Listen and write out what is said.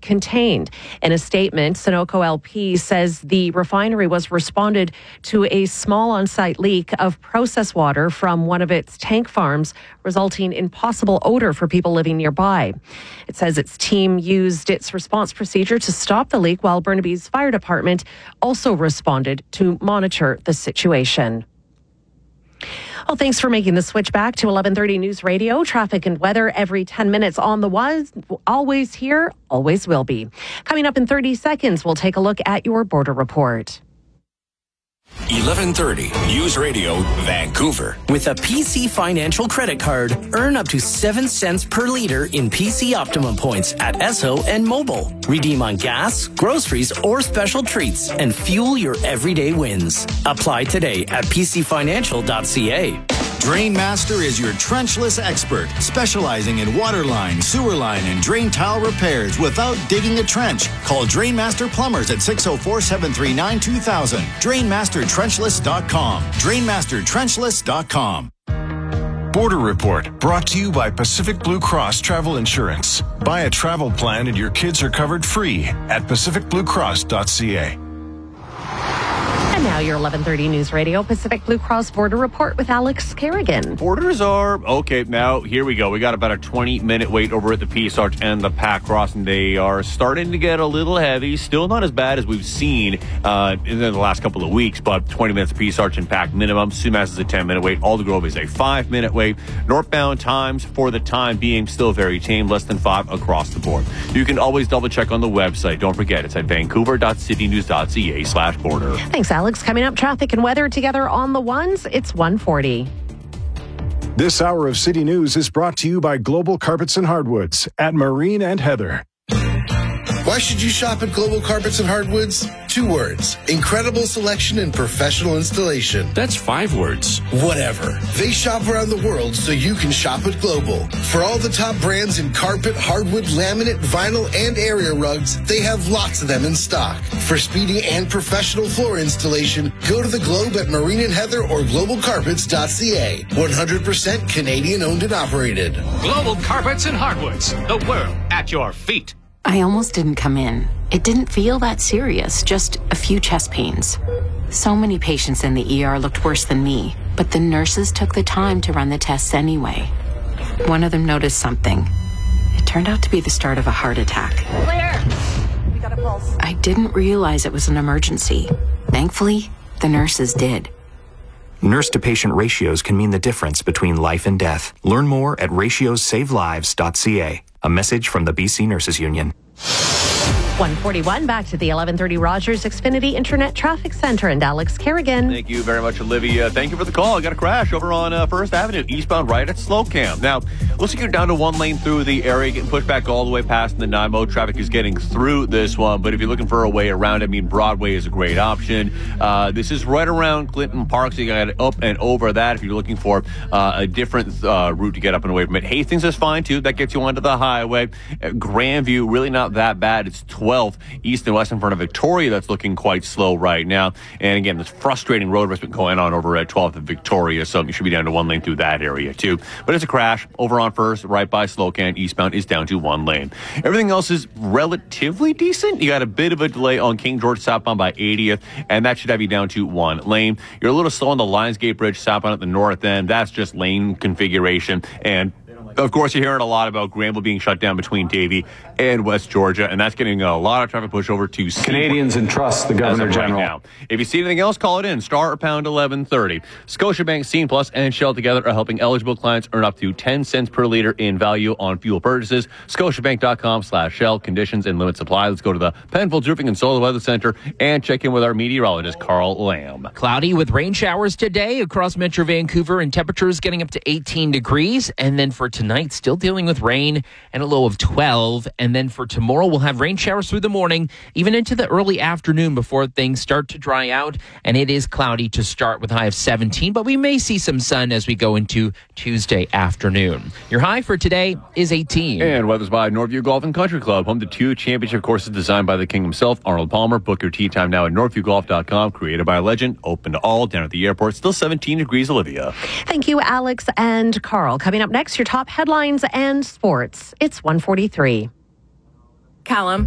contained. In a statement, Sunoco LP says the refinery was responded to a small on-site leak of processed water from one of its tank farms, resulting in possible odor for people living nearby. It says its team used its response procedure to stop the leak, while Burnaby's fire department also responded to monitor the situation. Well, thanks for making the switch back to 1130 News Radio. Traffic and weather every 10 minutes on the was. Always here, always will be. Coming up in 30 seconds, we'll take a look at your border report. 1130 News Radio, Vancouver. With a PC Financial credit card, earn up to 7 cents per liter in PC Optimum points at Esso and Mobile. Redeem on gas, groceries, or special treats and fuel your everyday wins. Apply today at pcfinancial.ca. Drainmaster is your trenchless expert, specializing in water line, sewer line, and drain tile repairs without digging a trench. Call Drainmaster Plumbers at 604-739-2000. DrainmasterTrenchless.com. DrainmasterTrenchless.com. Border Report, brought to you by Pacific Blue Cross Travel Insurance. Buy a travel plan and your kids are covered free at pacificbluecross.ca. And now your 1130 News Radio Pacific Blue Cross Border Report with Alex Kerrigan. Borders are, okay, now here we go. We got about a 20-minute wait over at the Peace Arch and the Pac Cross, and they are starting to get a little heavy. Still not as bad as we've seen in the last couple of weeks, but 20 minutes Peace Arch and Pac minimum. Sumas is a 10-minute wait. Aldergrove is a 5-minute wait. Northbound times for the time being still very tame, less than 5 across the board. You can always double-check on the website. Don't forget, it's at vancouver.citynews.ca/border. Thanks, Alex. Coming up, traffic and weather together on the ones. It's 1:40. This hour of City News is brought to you by Global Carpets and Hardwoods at Marine and Heather. Why should you shop at Global Carpets and Hardwoods? 2 words. Incredible selection and professional installation. That's 5 words. Whatever. They shop around the world so you can shop at Global. For all the top brands in carpet, hardwood, laminate, vinyl, and area rugs, they have lots of them in stock. For speedy and professional floor installation, go to the Globe at Marine and Heather or globalcarpets.ca. 100% Canadian owned and operated. Global Carpets and Hardwoods. The world at your feet. I almost didn't come in. It didn't feel that serious, just a few chest pains. So many patients in the ER looked worse than me, but the nurses took the time to run the tests anyway. One of them noticed something. It turned out to be the start of a heart attack. Claire, we got a pulse. I didn't realize it was an emergency. Thankfully, the nurses did. Nurse-to-patient ratios can mean the difference between life and death. Learn more at ratiosavelives.ca. A message from the BC Nurses Union. 1:41, back to the 1130 Rogers Xfinity Internet Traffic Center and Alex Kerrigan. Thank you very much, Olivia. Thank you for the call. I got a crash over on First Avenue, eastbound right at Slocum. Now, looks like you're down to 1 lane through the area, getting pushed back all the way past the Nanaimo. Traffic is getting through this one, but if you're looking for a way around, I mean, Broadway is a great option. This is right around Clinton Park, so you got up and over that if you're looking for a different route to get up and away from it. Hastings is fine, too. That gets you onto the highway. Grandview, really not that bad. It's 12th east and west in front of Victoria. That's looking quite slow right now. And again, this frustrating road has been going on over at 12th and Victoria, so you should be down to 1 lane through that area too. But it's a crash over on First, right by Slocum. Eastbound is down to 1 lane. Everything else is relatively decent. You got a bit of a delay on King George southbound by 80th, and that should have you down to 1 lane. You're a little slow on the Lionsgate Bridge southbound at the north end. That's just lane configuration. And of course, you're hearing a lot about Granville being shut down between Davie and West Georgia, and that's getting a lot of traffic push over to Canadians entrust the Governor General. Right now. If you see anything else, call it in. Star or pound 1130. Scotiabank, Scene Plus, and Shell together are helping eligible clients earn up to 10 cents per liter in value on fuel purchases. Scotiabank.com/Shell. Conditions and limits apply. Let's go to the Penfolds Roofing and Solar Weather Center and check in with our meteorologist, Carl Lamb. Cloudy with rain showers today across Metro Vancouver, and temperatures getting up to 18 degrees. And then for tonight, still dealing with rain and a low of 12. And then for tomorrow, we'll have rain showers through the morning, even into the early afternoon before things start to dry out. And it is cloudy to start with a high of 17, but we may see some sun as we go into Tuesday afternoon. Your high for today is 18. And weather's by Northview Golf and Country Club, home to 2 championship courses designed by the king himself, Arnold Palmer. Book your tee time now at northviewgolf.com. Created by a legend, open to all, down at the airport. Still 17 degrees, Olivia. Thank you, Alex and Carl. Coming up next, your top headlines and sports. It's 1:43. Callum.